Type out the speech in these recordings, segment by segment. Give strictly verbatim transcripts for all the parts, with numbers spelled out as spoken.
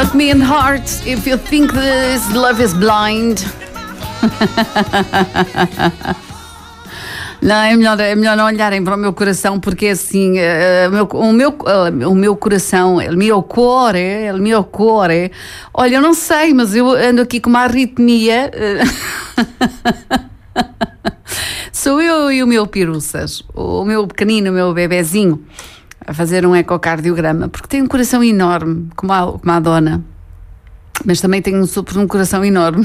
Look me in the heart if you think this love is blind. Não, é melhor, é melhor não olharem para o meu coração, porque assim, uh, o, meu, o, meu, uh, o meu coração, el mio cuore, el mio cuore, olha, eu não sei, mas eu ando aqui com uma arritmia. Uh, sou eu e o meu piruças, o meu pequenino, o meu bebezinho, a fazer um ecocardiograma, porque tem um coração enorme, como a, como a dona, mas também tem um sopro num coração enorme.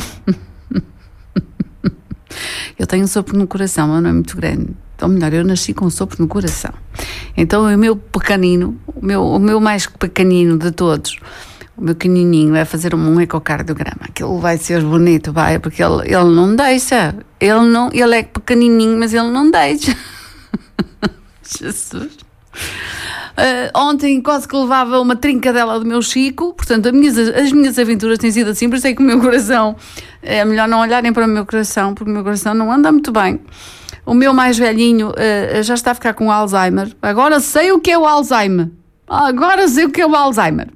Eu tenho um sopro no coração, mas não é muito grande. Ou melhor, eu nasci com um sopro no coração. Então o meu pequenino, o meu, o meu mais pequenino de todos, o meu pequenininho, vai fazer um ecocardiograma. Aquilo vai ser bonito, vai, porque ele, ele não deixa. Ele, não, ele é pequenininho, mas ele não deixa. Jesus. Uh, ontem quase que levava uma trincadela do meu Chico, portanto as minhas, as minhas aventuras têm sido assim, por isso é que o meu coração, é melhor não olharem para o meu coração, porque o meu coração não anda muito bem. O meu mais velhinho uh, já está a ficar com Alzheimer. Agora sei o que é o Alzheimer. Agora sei o que é o Alzheimer.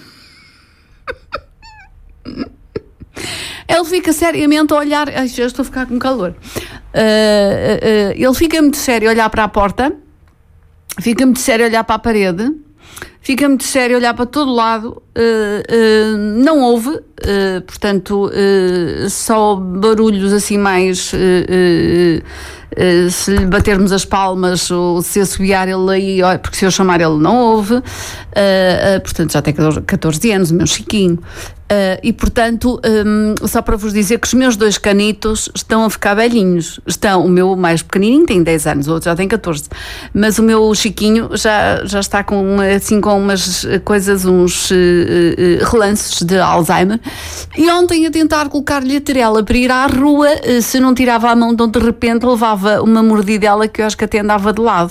Ele fica seriamente a olhar. Ai, já estou a ficar com calor. Uh, uh, uh, ele fica muito sério a olhar para a porta. Fica muito sério a olhar para a parede, fica muito sério a olhar para todo lado, uh, uh, não ouve, uh, portanto, uh, só barulhos assim mais, uh, uh, uh, se lhe batermos as palmas ou se assobiar ele aí, porque se eu chamar ele não ouve, uh, uh, portanto já tem catorze anos, o meu Chiquinho. Uh, e portanto, um, só para vos dizer que os meus dois canitos estão a ficar velhinhos. Estão, o meu mais pequenininho tem dez anos, o outro já tem catorze, mas o meu Chiquinho já, já está com, assim, com umas coisas, uns uh, uh, relances de Alzheimer. E ontem, a tentar colocar-lhe a tirela para ir à rua, uh, se não tirava a mão, então de repente levava uma mordidela que eu acho que até andava de lado.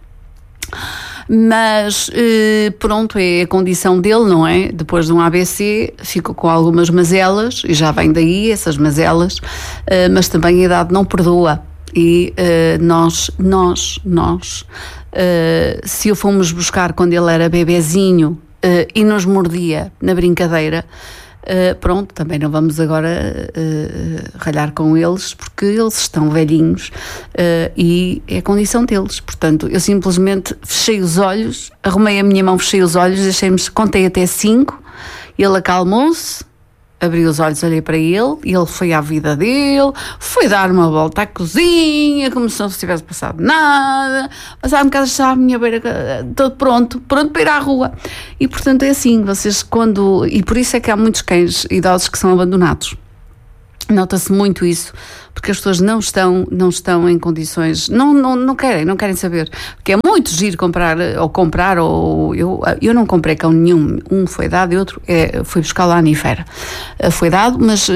Mas pronto, é a condição dele, não é? Depois de um A V C ficou com algumas mazelas e já vem daí essas mazelas, mas também a idade não perdoa e nós, nós, nós se o fomos buscar quando ele era bebezinho e nos mordia na brincadeira, Uh, pronto, também não vamos agora uh, ralhar com eles, porque eles estão velhinhos uh, e é a condição deles. Portanto, eu simplesmente fechei os olhos, arrumei a minha mão, fechei os olhos, deixei-me, contei até cinco, ele acalmou-se, abri os olhos, olhei para ele, e ele foi à vida dele, foi dar uma volta à cozinha, como se não se tivesse passado nada, mas há um bocado estava à minha beira, todo pronto, pronto para ir à rua. E portanto é assim, vocês quando... E por isso é que há muitos cães idosos que são abandonados. Nota-se muito isso, porque as pessoas não estão, não estão em condições, não, não, não querem, não querem saber, porque é muito giro comprar, ou comprar, ou eu, eu não comprei cão nenhum, um foi dado e outro é, foi buscar lá em Feira, foi dado, mas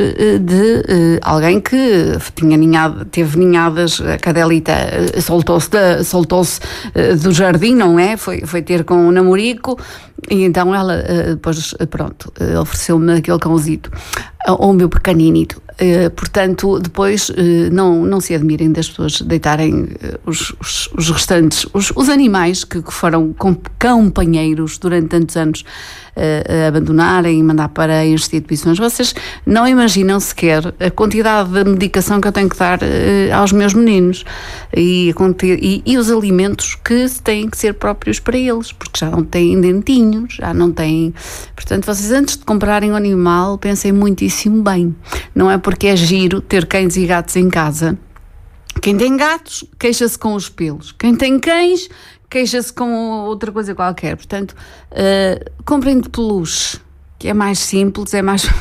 de alguém que tinha ninhado, teve ninhadas, a cadelita soltou-se, de, soltou-se do jardim, não é? Foi, foi ter com um namorico, e então ela depois, pronto, ofereceu-me aquele cãozito, ou o meu pequeninito. Uh, portanto, depois uh, não, não se admirem das pessoas deitarem uh, os, os, os restantes, os, os animais que, que foram companheiros durante tantos anos, uh, abandonarem e mandar para instituições. Vocês não imaginam sequer a quantidade de medicação que eu tenho que dar uh, aos meus meninos e, e, e os alimentos que têm que ser próprios para eles, porque já não têm dentinhos, já não têm... Portanto, vocês antes de comprarem um animal, pensem muitíssimo bem. Não é porque é giro ter cães e gatos em casa. Quem tem gatos, queixa-se com os pelos. Quem tem cães, queixa-se com outra coisa qualquer. Portanto, uh, comprem de peluche, que é mais simples, é mais...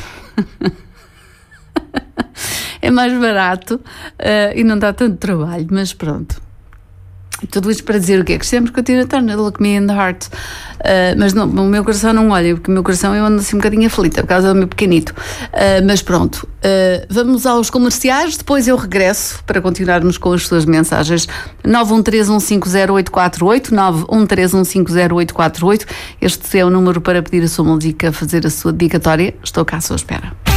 é mais barato uh, e não dá tanto trabalho, mas pronto. Tudo isto para dizer o quê? Que sempre continua a estar no Look Me in the Heart. Uh, mas não, o meu coração não olha, porque o meu coração eu ando assim um bocadinho aflita por causa do meu pequenito. Uh, mas pronto, uh, vamos aos comerciais, depois eu regresso para continuarmos com as suas mensagens. nove um três um cinco zero oito quatro oito, nove um três um cinco zero oito quatro oito. Este é o número para pedir a sua música, fazer a sua dedicatória. Estou cá à sua espera.